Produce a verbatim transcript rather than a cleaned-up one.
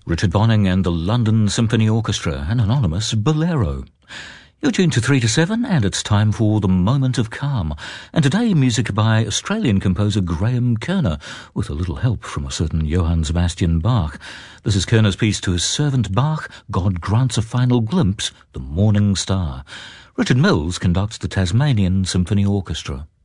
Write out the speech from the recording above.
Richard Bonning and the London Symphony Orchestra, an anonymous bolero. You're tuned to three to seven, and it's time for The Moment of Calm. And today, music by Australian composer Graham Kerner, with a little help from a certain Johann Sebastian Bach. This is Kerner's piece to his servant Bach, God Grants a Final Glimpse, The Morning Star. Richard Mills conducts the Tasmanian Symphony Orchestra.